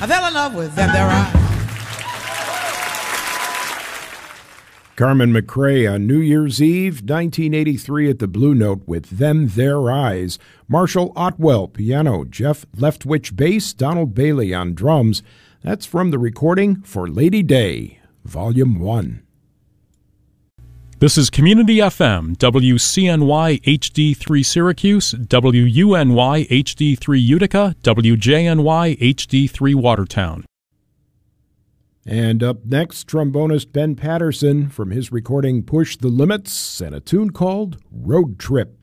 I fell in love with them, their eyes. Carmen McRae on New Year's Eve, 1983 at the Blue Note with Them Their Eyes. Marshall Otwell, piano. Jeff Leftwich, bass. Donald Bailey on drums. That's from the recording For Lady Day, Volume 1. This is Community FM, WCNY HD3 Syracuse, WUNY HD3 Utica, WJNY HD3 Watertown. And up next, trombonist Ben Patterson from his recording Push the Limits and a tune called Road Trip.